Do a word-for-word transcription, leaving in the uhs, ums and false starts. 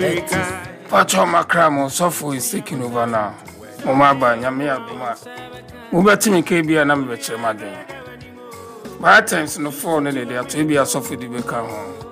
Pacho Macram, Sofo is taking over now. Momaba, Yamia Duma. Mubati K and I'm Madden. By times no phone, they are to be a soft with the home.